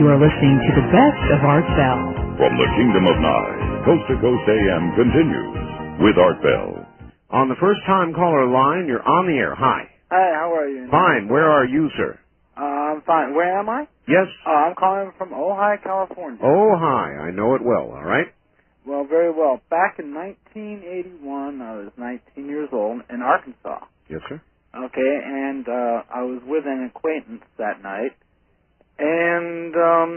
You are listening to the best of Art Bell. From the Kingdom of Nye, Coast to Coast AM continues with Art Bell. On the first-time caller line, you're on the air. Hi. Hi, how are you? Fine. Where are you, sir? I'm fine. Where am I? Yes. I'm calling from Ojai, California. Oh, hi. I know it well, all right? Well, very well. Back in 1981, I was 19 years old in Arkansas. Yes, sir. Okay, and I was with an acquaintance that night, and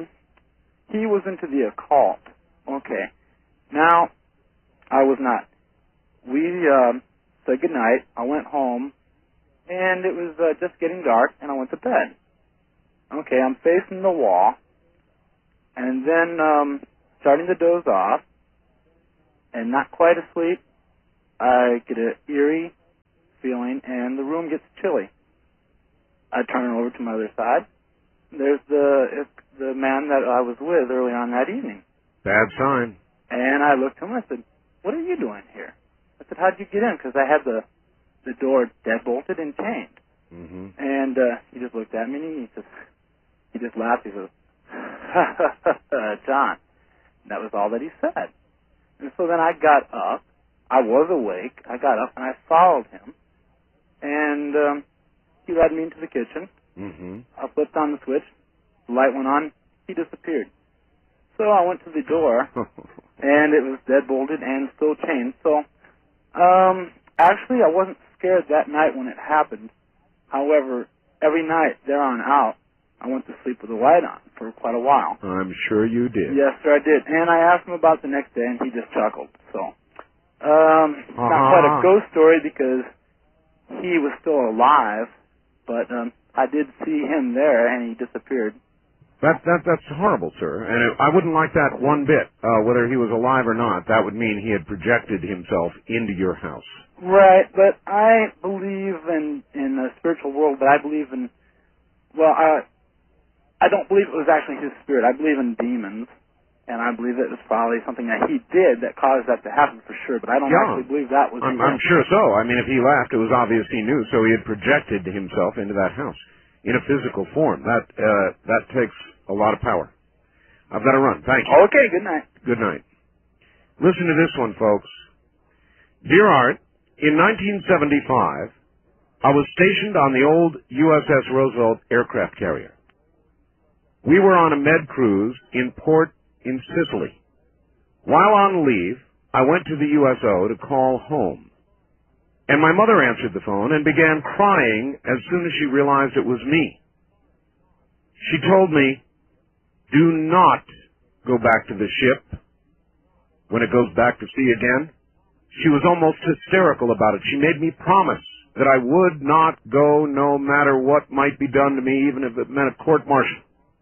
he was into the occult. Okay. Now, I was not. We said goodnight. I went home, and it was just getting dark, and I went to bed. Okay, I'm facing the wall, and then starting to doze off, and not quite asleep. I get an eerie feeling, and the room gets chilly. I turn over to my other side. There's the man that I was with early on that evening. Bad sign. And I looked at him. I said, "What are you doing here?" I said, "How'd you get in?" Because I had the door deadbolted and chained. Mm-hmm. And he just looked at me, and he just laughed. He said, "John." And that was all that he said. And so then I got up. I was awake. I got up, and I followed him. And he led me into the kitchen. Mm-hmm. I flipped on the switch. The light went on. He disappeared. So I went to the door, and it was deadbolted and still chained. So actually, I wasn't scared that night when it happened. However, every night there on out, I went to sleep with the light on for quite a while. I'm sure you did. Yes, sir, I did. And I asked him about the next day, and he just chuckled. So not quite a ghost story because he was still alive, but I did see him there, and he disappeared. That's horrible, sir. And I wouldn't like that one bit. Whether he was alive or not, that would mean he had projected himself into your house. Right, but I believe in the spiritual world, but I believe in, well, I don't believe it was actually his spirit. I believe in demons, and I believe it was probably something that he did that caused that to happen for sure, but I don't actually believe that was I'm sure so. I mean, if he laughed, it was obvious he knew, so he had projected himself into that house in a physical form. That takes a lot of power. I've got to run. Thank you. Okay, good night. Good night. Listen to this one, folks. Dear Art, in 1975, I was stationed on the old USS Roosevelt aircraft carrier. We were on a med cruise in port in Sicily. While on leave, I went to the USO to call home. And my mother answered the phone and began crying as soon as she realized it was me. She told me, "Do not go back to the ship when it goes back to sea again." She was almost hysterical about it. She made me promise that I would not go no matter what might be done to me, even if it meant a court-martial.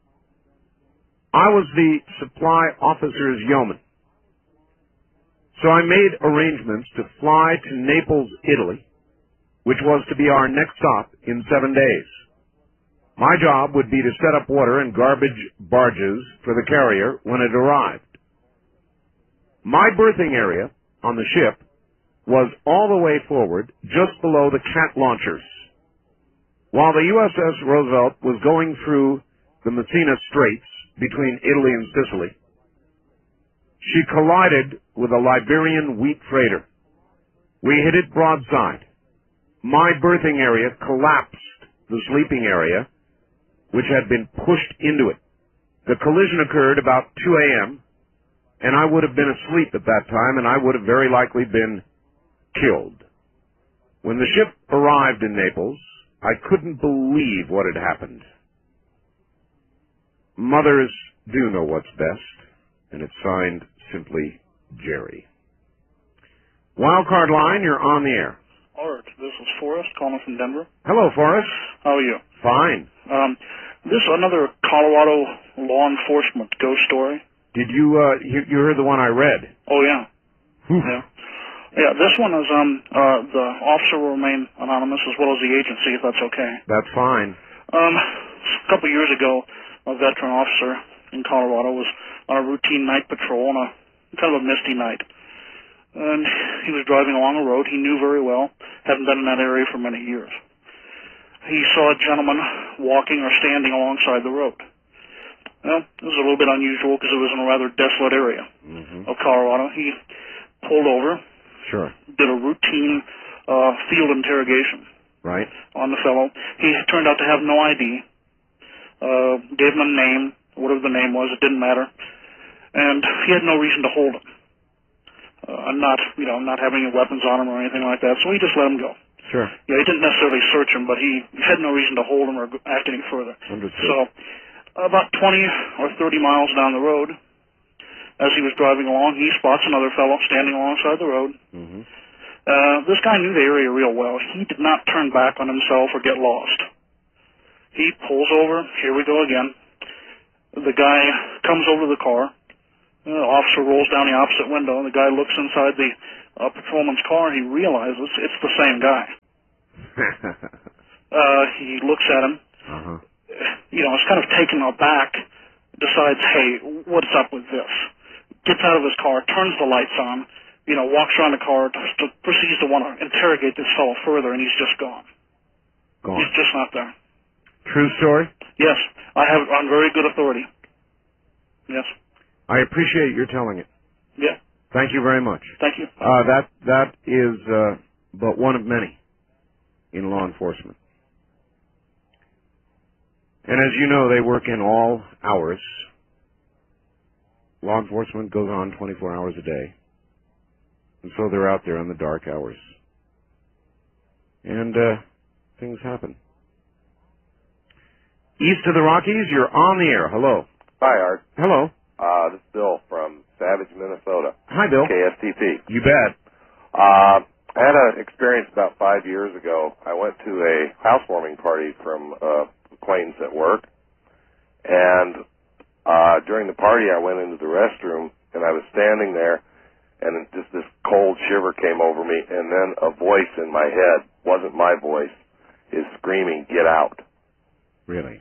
I was the supply officer's yeoman. So I made arrangements to fly to Naples, Italy, which was to be our next stop in 7 days. My job would be to set up water and garbage barges for the carrier when it arrived. My berthing area on the ship was all the way forward, just below the cat launchers. While the USS Roosevelt was going through the Messina Straits between Italy and Sicily, she collided with a Liberian wheat freighter. We hit it broadside. My berthing area collapsed the sleeping area, which had been pushed into it. The collision occurred about 2 a.m., and I would have been asleep at that time, and I would have very likely been killed. When the ship arrived in Naples, I couldn't believe what had happened. Mothers do know what's best, and it's signed simply Jerry. Wildcard line, you're on the air. Art, this is Forrest calling from Denver. Hello, Forrest. How are you? Fine. This is another Colorado law enforcement ghost story. Did you heard the one I read? Oh, yeah. Yeah, this one is, the officer will remain anonymous as well as the agency, if that's okay. That's fine. A couple years ago, a veteran officer in Colorado was on a routine night patrol on a kind of a misty night. And he was driving along a road he knew very well, hadn't been in that area for many years. He saw a gentleman walking or standing alongside the road. Well, it was a little bit unusual because it was in a rather desolate area of Colorado. He pulled over, did a routine field interrogation on the fellow. He turned out to have no ID. Gave him a name, whatever the name was, it didn't matter. And he had no reason to hold him. Not having any weapons on him or anything like that, so he just let him go. Sure. Yeah, he didn't necessarily search him, but he had no reason to hold him or act any further. Understood. So, about 20 or 30 miles down the road, as he was driving along, he spots another fellow standing alongside the road. This guy knew the area real well. He did not turn back on himself or get lost. He pulls over. Here we go again. The guy comes over to the car. The officer rolls down the opposite window, and the guy looks inside the patrolman's car, and he realizes it's the same guy. He looks at him. Is kind of taken aback, decides, hey, what's up with this? Gets out of his car, turns the lights on, walks around the car, proceeds to want to interrogate this fellow further, and he's just gone. He's just not there. True story? Yes. I have on very good authority. Yes. I appreciate your telling it. Yeah. Thank you very much. Thank you. That is but one of many in law enforcement. And as you know, they work in all hours. Law enforcement goes on 24 hours a day. And so they're out there in the dark hours. And things happen. East of the Rockies, you're on the air. Hello. Hi, Art. Hello. This is Bill from Savage, Minnesota. Hi, Bill. KSTP. You bet. I had an experience about 5 years ago. I went to a housewarming party from acquaintance at work, and during the party I went into the restroom, and I was standing there, and just this cold shiver came over me, and then a voice in my head, wasn't my voice, is screaming, "Get out." Really?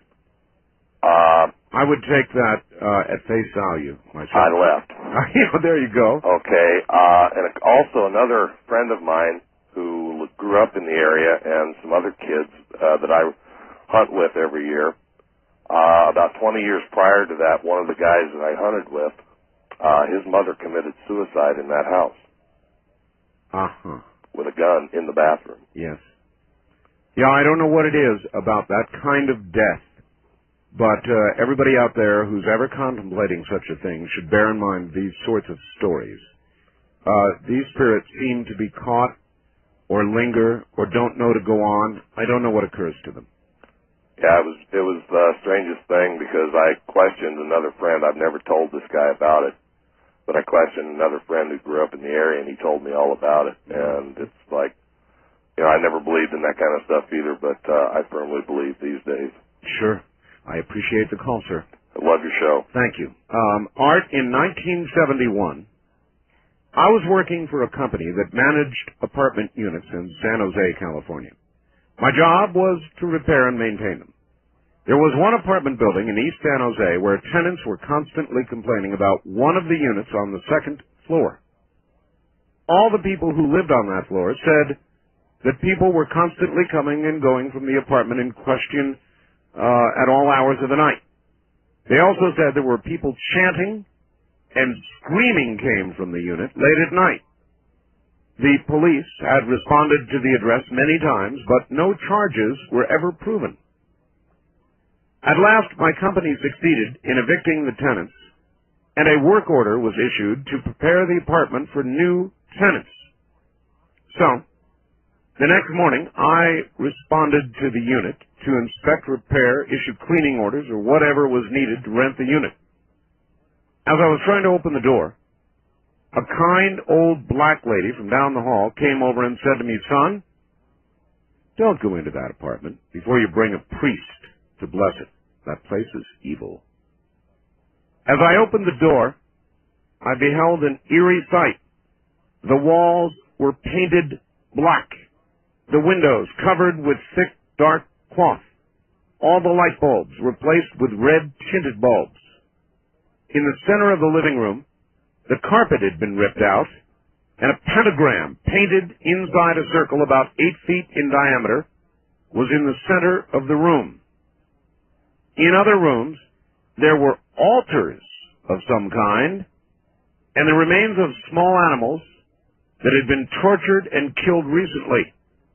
I would take that at face value myself. I left. There you go. Okay. And also another friend of mine who grew up in the area, and some other kids that I hunt with every year. About 20 years prior to that, one of the guys that I hunted with, his mother committed suicide in that house. With a gun in the bathroom. Yes. Yeah, I don't know what it is about that kind of death, but everybody out there who's ever contemplating such a thing should bear in mind these sorts of stories. These spirits seem to be caught or linger or don't know to go on. I don't know what occurs to them. Yeah, it was the strangest thing, because I questioned another friend. I've never told this guy about it, but I questioned another friend who grew up in the area, and he told me all about it. And it's like, I never believed in that kind of stuff either, but I firmly believe these days. Sure. I appreciate the call, sir. I love your show. Thank you. Art, in 1971, I was working for a company that managed apartment units in San Jose, California. My job was to repair and maintain them. There was one apartment building in East San Jose where tenants were constantly complaining about one of the units on the second floor. All the people who lived on that floor said that people were constantly coming and going from the apartment in question at all hours of the night. They also said there were people chanting, and screaming came from the unit late at night. The police had responded to the address many times, but no charges were ever proven. At last, my company succeeded in evicting the tenants, and a work order was issued to prepare the apartment for new tenants. So, the next morning, I responded to the unit to inspect, repair, issue cleaning orders, or whatever was needed to rent the unit. As I was trying to open the door, a kind old black lady from down the hall came over and said to me, "Son, don't go into that apartment before you bring a priest to bless it. That place is evil." As I opened the door, I beheld an eerie sight. The walls were painted black, the windows covered with thick, dark cloth. All the light bulbs replaced with red tinted bulbs. In the center of the living room, the carpet had been ripped out, and a pentagram painted inside a circle about 8 feet in diameter was in the center of the room. In other rooms, there were altars of some kind and the remains of small animals that had been tortured and killed recently.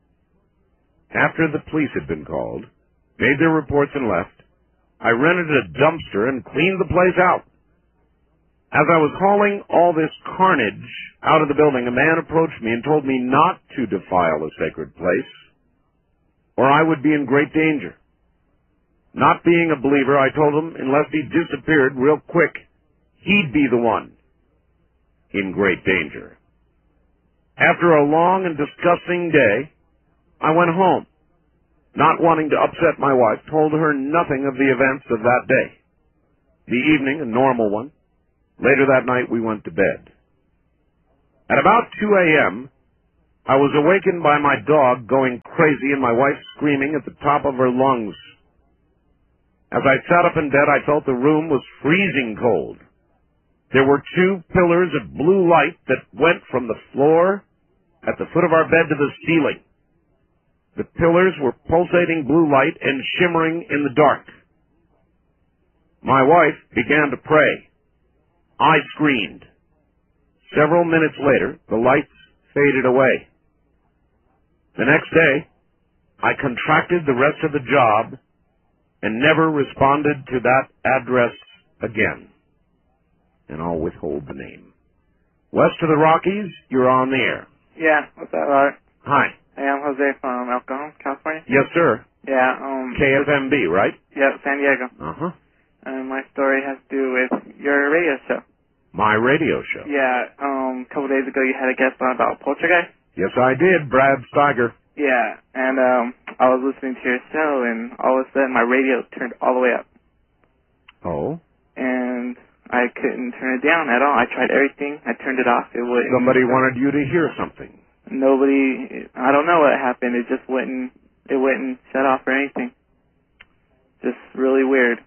After the police had been called, made their reports and left, I rented a dumpster and cleaned the place out. As I was hauling all this carnage out of the building, a man approached me and told me not to defile a sacred place, or I would be in great danger. Not being a believer, I told him unless he disappeared real quick, he'd be the one in great danger. After a long and disgusting day, I went home. Not wanting to upset my wife, told her nothing of the events of that day. The evening, a normal one. Later that night, we went to bed. At about 2 a.m., I was awakened by my dog going crazy and my wife screaming at the top of her lungs. As I sat up in bed, I felt the room was freezing cold. There were 2 pillars of blue light that went from the floor at the foot of our bed to the ceiling. The pillars were pulsating blue light and shimmering in the dark. My wife began to pray. I screamed. Several minutes later, the lights faded away. The next day, I contracted the rest of the job and never responded to that address again. And I'll withhold the name. West of the Rockies, you're on the air. Yeah, what's that, Art? Hi. Hey, I'm Jose from El Cajon, California. Yes, sir. Yeah, KFMB, right? Yeah, San Diego. Uh-huh. And my story has to do with your radio show. My radio show. Yeah, a couple days ago you had a guest on about Poltergeist. Yes, I did, Brad Steiger. Yeah, and I was listening to your show, and all of a sudden my radio turned all the way up. Oh? And I couldn't turn it down at all. I tried everything. I turned it off. It wouldn't. Somebody wanted you to hear something. Nobody. I don't know what happened. It just wouldn't. It wouldn't shut off or anything. Just really weird.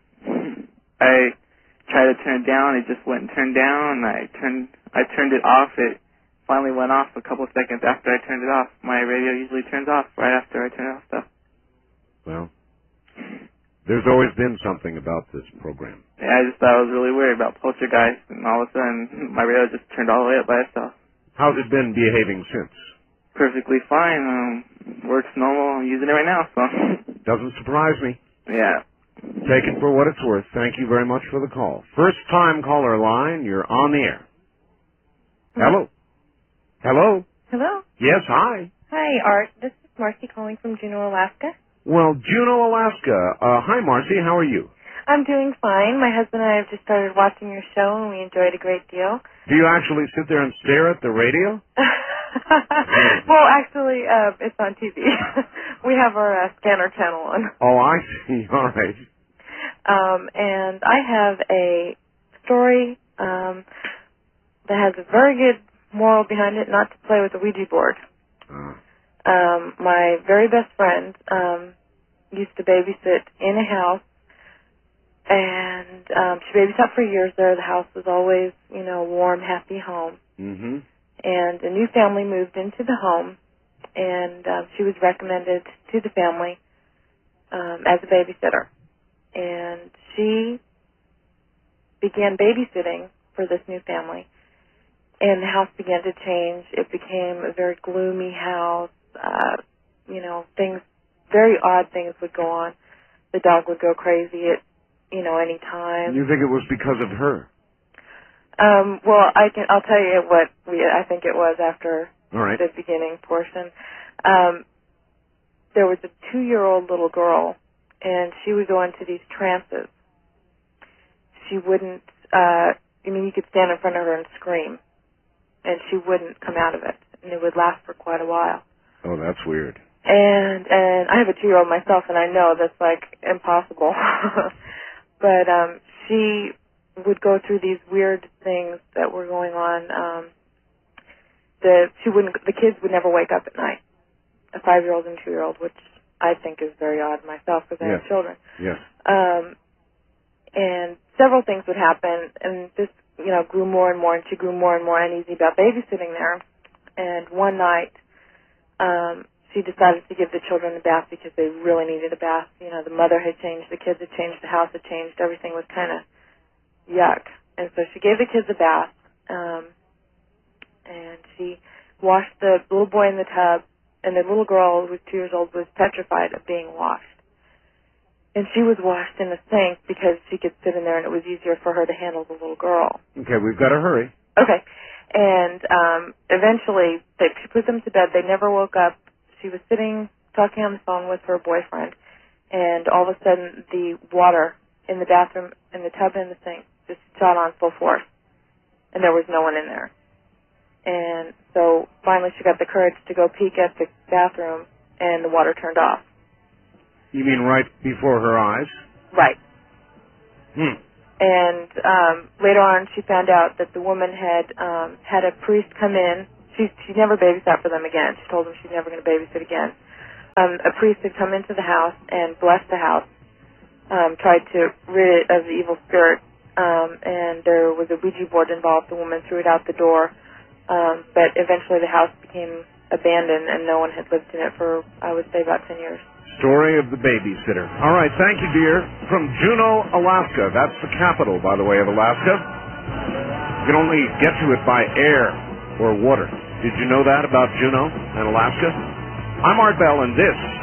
I tried to turn it down. It just wouldn't turn down. I turned it off. It finally went off a couple of seconds after I turned it off. My radio usually turns off right after I turn it off, though. Well, there's always been something about this program. Yeah, I just thought it was really weird about Poltergeist, and all of a sudden my radio just turned all the way up by itself. How's it been behaving since? Perfectly fine. Works normal. I'm using it right now, so. Doesn't surprise me. Yeah. Take it for what it's worth. Thank you very much for the call. First time caller line, you're on the air. Hello. Hello. Hello. Yes, hi. Hi, Art. This is Marcy calling from Juneau, Alaska. Well, Juneau, Alaska. Hi, Marcy. How are you? I'm doing fine. My husband and I have just started watching your show, and we enjoyed a great deal. Do you actually sit there and stare at the radio? Well, actually, it's on TV. We have our scanner channel on. Oh, I see. All right. And I have a story that has a very good moral behind it, not to play with the Ouija board. My very best friend used to babysit in a house, and she babysat for years there. The house was always, a warm, happy home. Mm-hmm. And a new family moved into the home, and she was recommended to the family as a babysitter. And she began babysitting for this new family, and the house began to change. It became a very gloomy house. Very odd things would go on. The dog would go crazy at, any time. You think it was because of her? Well, I'll tell you what I think it was after All right. the beginning portion. There was a 2-year-old little girl, and she would go into these trances. She wouldn't, you could stand in front of her and scream, and she wouldn't come out of it, and it would last for quite a while. Oh, that's weird. And I have a 2-year-old myself, and I know that's like impossible. But she would go through these weird things that were going on. The kids would never wake up at night. A 5-year-old and 2-year-old, which I think is very odd myself because I have children. Yes. And several things would happen, and this, grew more and more, and she grew more and more uneasy about babysitting there. And one night, she decided to give the children a bath because they really needed a bath. You know, the mother had changed, the kids had changed, the house had changed, everything was kind of yuck. And so she gave the kids a bath, and she washed the little boy in the tub, and the little girl, who was 2 years old, was petrified of being washed. And she was washed in the sink because she could sit in there and it was easier for her to handle the little girl. Okay, we've got to hurry. Okay. And eventually, she put them to bed. They never woke up. She was sitting, talking on the phone with her boyfriend, and all of a sudden, the water in the bathroom, in the tub and the sink, just shot on full force. And there was no one in there. And so finally she got the courage to go peek at the bathroom, and the water turned off. You mean right before her eyes? Right. Hmm. And later on, she found out that the woman had had a priest come in. She never babysat for them again. She told them she's never going to babysit again. A priest had come into the house and blessed the house, tried to rid it of the evil spirit, and there was a Ouija board involved. The woman threw it out the door, but eventually the house became abandoned, and no one had lived in it for, I would say, about 10 years. Story of the babysitter. All right, thank you, dear. From Juneau, Alaska. That's the capital, by the way, of Alaska. You can only get to it by air or water. Did you know that about Juneau and Alaska? I'm Art Bell, and this